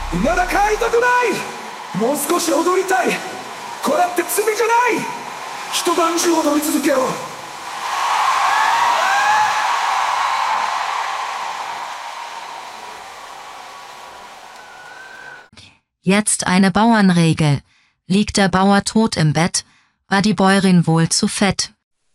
まだ帰りたくない。もう少し踊りたい。これって罪じゃない。一晩中踊り続けよう。 Jetzt eine Bauernregel. Liegt der Bauer tot im Bett, war die Bäuerin wohl zu fett.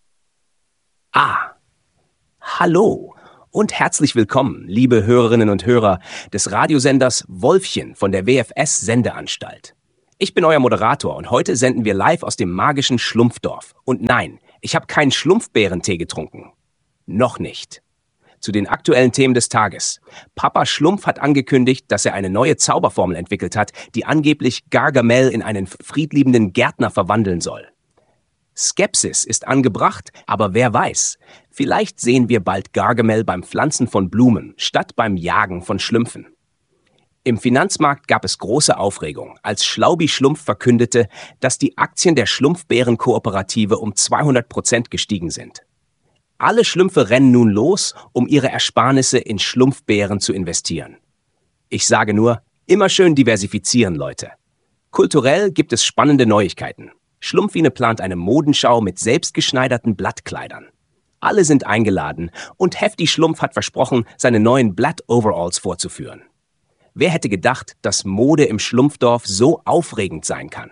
Hallo und herzlich willkommen, liebe Hörerinnen und Hörer des Radiosenders Wolfchen von der WFS Sendeanstalt. Ich bin euer Moderator und heute senden wir live aus dem magischen Schlumpfdorf. Und nein, ich habe keinen Schlumpfbeerentee getrunken. Noch nicht. Zu den aktuellen Themen des Tages. Papa Schlumpf hat angekündigt, dass er eine neue Zauberformel entwickelt hat, die angeblich Gargamel in einen friedliebenden Gärtner verwandeln soll. Skepsis ist angebracht, aber wer weiß, vielleicht sehen wir bald Gargamel beim Pflanzen von Blumen statt beim Jagen von Schlümpfen. Im Finanzmarkt gab es große Aufregung, als Schlaubi Schlumpf verkündete, dass die Aktien der Schlumpfbärenkooperative um 200% gestiegen sind. Alle Schlümpfe rennen nun los, um ihre Ersparnisse in Schlumpfbären zu investieren. Ich sage nur, immer schön diversifizieren, Leute. Kulturell gibt es spannende Neuigkeiten. Schlumpfine plant eine Modenschau mit selbstgeschneiderten Blattkleidern. Alle sind eingeladen und Hefti Schlumpf hat versprochen, seine neuen Blatt-Overalls vorzuführen. Wer hätte gedacht, dass Mode im Schlumpfdorf so aufregend sein kann?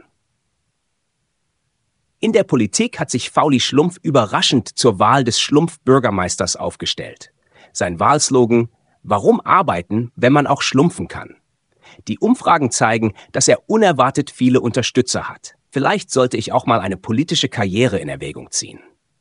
In der Politik hat sich Fauli Schlumpf überraschend zur Wahl des Schlumpf-Bürgermeisters aufgestellt. Sein Wahlslogan: Warum arbeiten, wenn man auch schlumpfen kann? Die Umfragen zeigen, dass er unerwartet viele Unterstützer hat. Vielleicht sollte ich auch mal eine politische Karriere in Erwägung ziehen.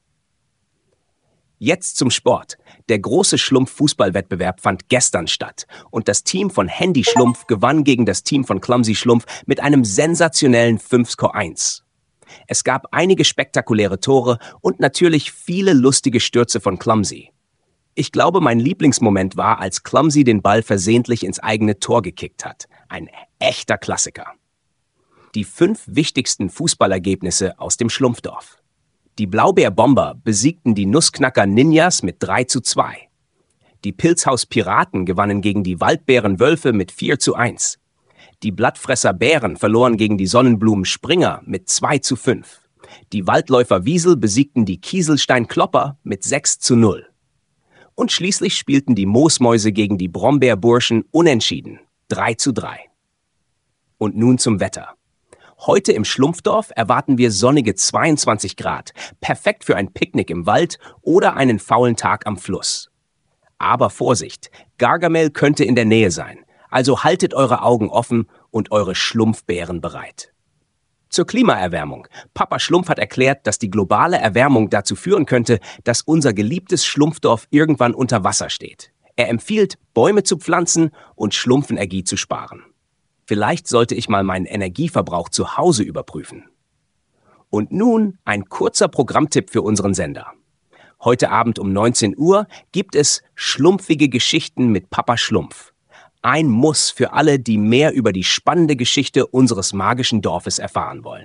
Jetzt zum Sport. Der große Schlumpf-Fußballwettbewerb fand gestern statt und das Team von Handy Schlumpf gewann gegen das Team von Clumsy Schlumpf mit einem sensationellen 5:1. Es gab einige spektakuläre Tore und natürlich viele lustige Stürze von Clumsy. Ich glaube, mein Lieblingsmoment war, als Clumsy den Ball versehentlich ins eigene Tor gekickt hat. Ein echter Klassiker. Die 5 wichtigsten Fußballergebnisse aus dem Schlumpfdorf. Die Blaubeerbomber besiegten die Nussknacker Ninjas mit 3:2. Die Pilzhaus Piraten gewannen gegen die Waldbären Wölfe mit 4:1. Die Blattfresser Bären verloren gegen die Sonnenblumen Springer mit 2:5. Die Waldläufer Wiesel besiegten die Kieselstein Klopper mit 6:0. Und schließlich spielten die Moosmäuse gegen die Brombeerburschen unentschieden 3:3. Und nun zum Wetter. Heute im Schlumpfdorf erwarten wir sonnige 22 Grad, perfekt für ein Picknick im Wald oder einen faulen Tag am Fluss. Aber Vorsicht, Gargamel könnte in der Nähe sein, also haltet eure Augen offen und eure Schlumpfbären bereit. Zur Klimaerwärmung. Papa Schlumpf hat erklärt, dass die globale Erwärmung dazu führen könnte, dass unser geliebtes Schlumpfdorf irgendwann unter Wasser steht. Er empfiehlt, Bäume zu pflanzen und Schlumpfenergie zu sparen. Vielleicht sollte ich mal meinen Energieverbrauch zu Hause überprüfen. Und nun ein kurzer Programmtipp für unseren Sender. Heute Abend um 19 Uhr gibt es Schlumpfige Geschichten mit Papa Schlumpf. Ein Muss für alle, die mehr über die spannende Geschichte unseres magischen Dorfes erfahren wollen.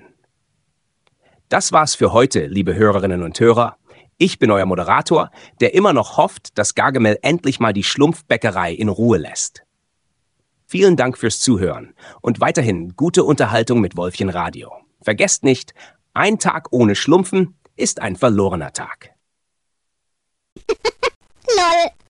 Das war's für heute, liebe Hörerinnen und Hörer. Ich bin euer Moderator, der immer noch hofft, dass Gargamel endlich mal die Schlumpfbäckerei in Ruhe lässt. Vielen Dank fürs Zuhören und weiterhin gute Unterhaltung mit Wolfchen Radio. Vergesst nicht, ein Tag ohne Schlumpfen ist ein verlorener Tag. LOL